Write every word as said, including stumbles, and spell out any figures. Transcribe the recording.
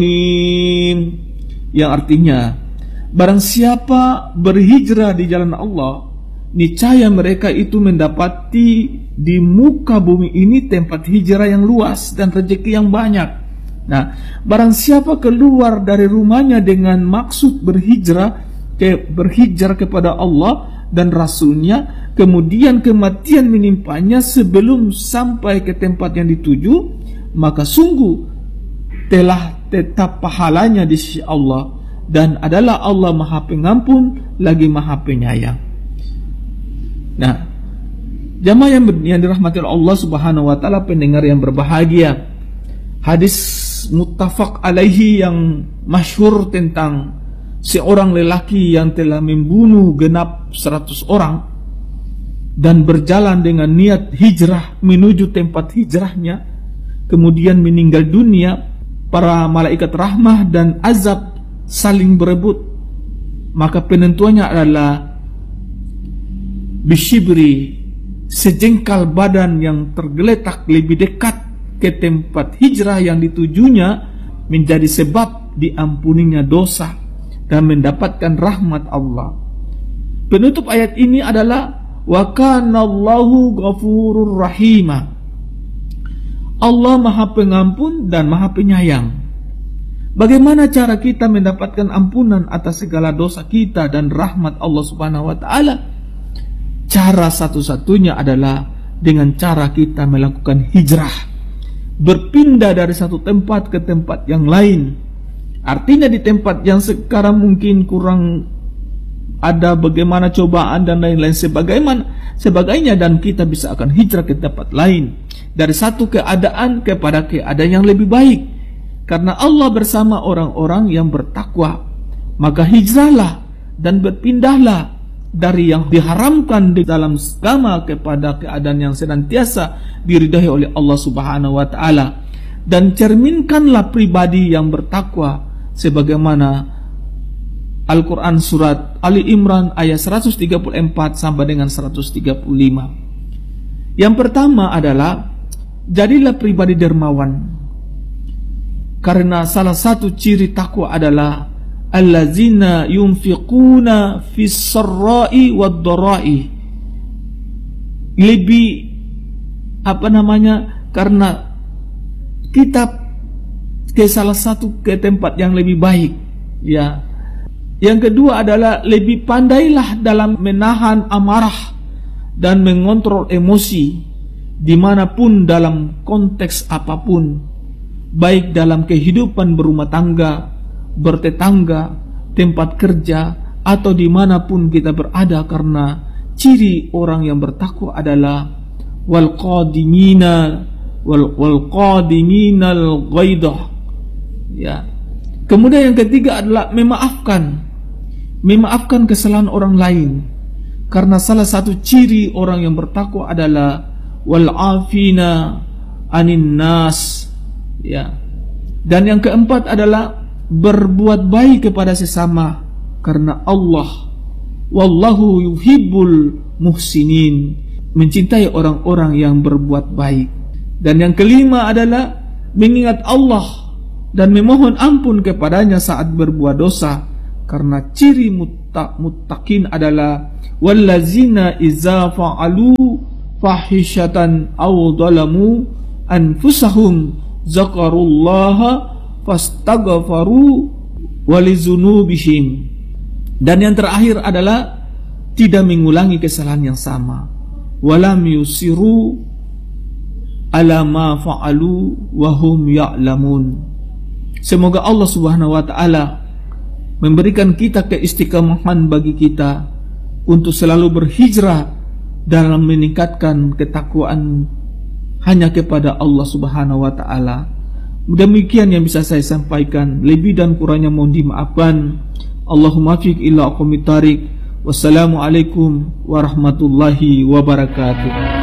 yang artinya barang siapa berhijrah di jalan Allah, niscaya mereka itu mendapati di muka bumi ini tempat hijrah yang luas dan rezeki yang banyak. Nah, barang siapa keluar dari rumahnya dengan maksud berhijrah ke berhijrah kepada Allah dan Rasulnya, kemudian kematian menimpanya sebelum sampai ke tempat yang dituju, maka sungguh telah tetap pahalanya di sisi Allah, dan adalah Allah Maha Pengampun lagi Maha Penyayang. Nah, jamaah yang, yang dirahmati Allah Subhanahu wa taala, pendengar yang berbahagia, hadis muttafaq alaihi yang masyhur tentang seorang lelaki yang telah membunuh genap seratus orang dan berjalan dengan niat hijrah menuju tempat hijrahnya, kemudian meninggal dunia. Para malaikat rahmah dan azab saling berebut, maka penentuannya adalah bisyibri, sejengkal badan yang tergeletak lebih dekat ke tempat hijrah yang ditujunya, menjadi sebab diampuninya dosa dan mendapatkan rahmat Allah. Penutup ayat ini adalah wa kanallahu ghafurur rahimah. Allah Maha Pengampun dan Maha Penyayang. Bagaimana cara kita mendapatkan ampunan atas segala dosa kita dan rahmat Allah Subhanahu wa taala? Cara satu-satunya adalah dengan cara kita melakukan hijrah, berpindah dari satu tempat ke tempat yang lain. Artinya di tempat yang sekarang mungkin kurang ada bagaimana cobaan dan lain-lain sebagaimana sebagainya, dan kita bisa akan hijrah ke tempat lain, dari satu keadaan kepada keadaan yang lebih baik, karena Allah bersama orang-orang yang bertakwa. Maka hijrahlah dan berpindahlah dari yang diharamkan di dalam agama kepada keadaan yang senantiasa diridhai oleh Allah Subhanahu wa taala, dan cerminkanlah pribadi yang bertakwa sebagaimana Al-Quran surat Ali Imran ayat seratus tiga puluh empat sampai dengan seratus tiga puluh lima. Yang pertama adalah jadilah pribadi dermawan, karena salah satu ciri takwa adalah allazina yunfiquna fis sarra'i wad dharai. Lebih apa namanya, karena kita ke salah satu ke tempat yang lebih baik, ya. Yang kedua adalah lebih pandailah dalam menahan amarah dan mengontrol emosi dimanapun dalam konteks apapun, baik dalam kehidupan berumah tangga, bertetangga, tempat kerja, atau dimanapun kita berada, karena ciri orang yang bertakwa adalah wal qadimina wal wal qadiminal ghaidah, ya. Kemudian yang ketiga adalah memaafkan. Memaafkan kesalahan orang lain, karena salah satu ciri orang yang bertakwa adalah wal afina anin nas, ya. Dan yang keempat adalah berbuat baik kepada sesama, karena Allah wallahu yuhibbul muhsinin, mencintai orang-orang yang berbuat baik. Dan yang kelima adalah mengingat Allah dan memohon ampun kepadanya saat berbuat dosa, karena ciri muttaq, muttaqin adalah wallazina iza fa'alu fahishatan aw zalamu anfusahum zakarullaha fastaghfaru walizunubihim. Dan yang terakhir adalah tidak mengulangi kesalahan yang sama, walam yusiru ala ma fa'alu wa hum ya'lamun. Semoga Allah Subhanahu wa taala memberikan kita keistiqomahan bagi kita untuk selalu berhijrah dalam meningkatkan ketakwaan hanya kepada Allah Subhanahu wa taala. Demikian yang bisa saya sampaikan, lebih dan kurangnya mohon dimaafkan. Allahumma fiq illa aqwamit thariq. Wassalamualaikum warahmatullahi wabarakatuh.